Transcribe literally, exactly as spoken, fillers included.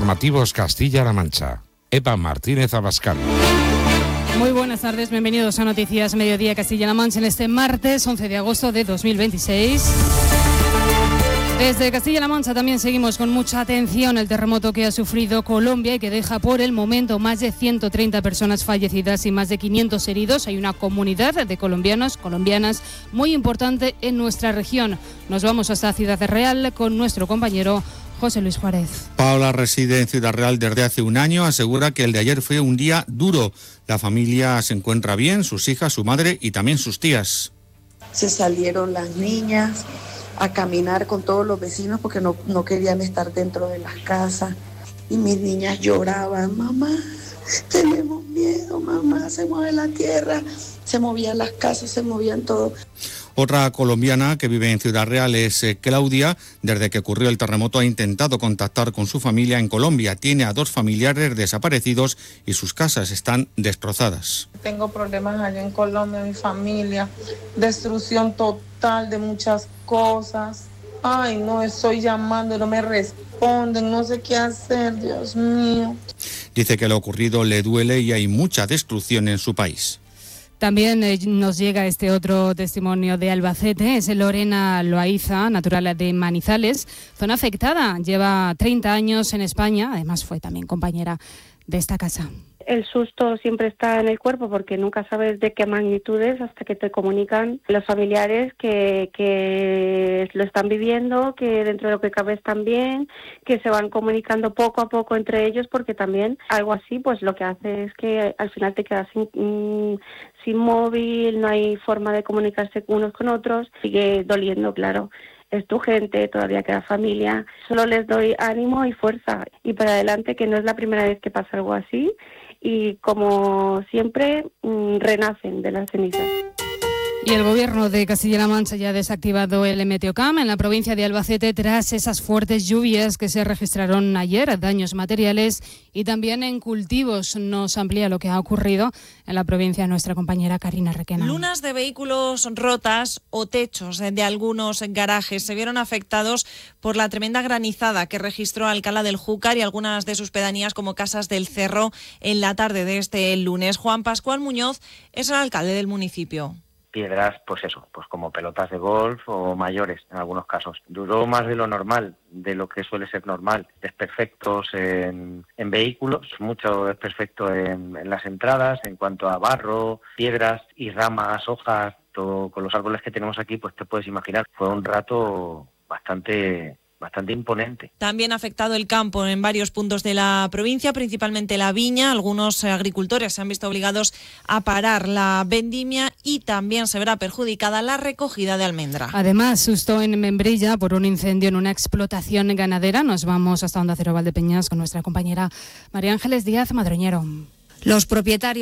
Informativos Castilla-La Mancha. Eva Martínez Abascal. Muy buenas tardes, bienvenidos a Noticias Mediodía Castilla-La Mancha en este martes once de agosto de dos mil veintiséis. Desde Castilla-La Mancha también seguimos con mucha atención el terremoto que ha sufrido Colombia y que deja por el momento más de ciento treinta personas fallecidas y más de quinientos heridos. Hay una comunidad de colombianos, colombianas muy importante en nuestra región. Nos vamos hasta Ciudad Real con nuestro compañero José Luis Juárez. Paula reside en Ciudad Real desde hace un año, asegura que el de ayer fue un día duro. La familia se encuentra bien, sus hijas, su madre y también sus tías. Se salieron las niñas a caminar con todos los vecinos porque no, no querían estar dentro de las casas. Y mis niñas lloraban, mamá, tenemos miedo, mamá, se mueve la tierra. Se movían las casas, se movían todo. Otra colombiana que vive en Ciudad Real es eh, Claudia. Desde que ocurrió el terremoto ha intentado contactar con su familia en Colombia. Tiene a dos familiares desaparecidos y sus casas están destrozadas. Tengo problemas allá en Colombia, mi familia, destrucción total de muchas cosas. Ay, no, estoy llamando, no me responden, no sé qué hacer, Dios mío. Dice que lo ocurrido le duele y hay mucha destrucción en su país. También eh, nos llega este otro testimonio de Albacete, es Lorena Loaiza, natural de Manizales, zona afectada, lleva treinta años en España, además fue también compañera de esta casa. El susto siempre está en el cuerpo porque nunca sabes de qué magnitud es hasta que te comunican los familiares que, que lo están viviendo, que dentro de lo que cabe están bien, que se van comunicando poco a poco entre ellos, porque también algo así pues lo que hace es que al final te quedas sin, mmm, sin móvil, no hay forma de comunicarse unos con otros, sigue doliendo, claro. Es tu gente, todavía queda familia. Solo les doy ánimo y fuerza y para adelante, que no es la primera vez que pasa algo así y como siempre mmm, renacen de las cenizas. Y el Gobierno de Castilla-La Mancha ya ha desactivado el Meteocam en la provincia de Albacete tras esas fuertes lluvias que se registraron ayer, daños materiales y también en cultivos. Nos amplía lo que ha ocurrido en la provincia nuestra compañera Karina Requena. Lunas de vehículos rotas o techos de algunos garajes se vieron afectados por la tremenda granizada que registró Alcalá del Júcar y algunas de sus pedanías como Casas del Cerro en la tarde de este lunes. Juan Pascual Muñoz es el alcalde del municipio. Piedras, pues eso, pues como pelotas de golf o mayores en algunos casos. Duró más de lo normal, de lo que suele ser normal. Desperfectos en, en vehículos, mucho desperfecto en, en las entradas, en cuanto a barro, piedras y ramas, hojas, todo, con los árboles que tenemos aquí, pues te puedes imaginar. Fue un rato bastante... bastante imponente. También ha afectado el campo en varios puntos de la provincia, principalmente la viña. Algunos agricultores se han visto obligados a parar la vendimia y también se verá perjudicada la recogida de almendra. Además, susto en Membrilla por un incendio en una explotación ganadera. Nos vamos hasta Onda Cero Valdepeñas con nuestra compañera María Ángeles Díaz Madroñero. Los propietarios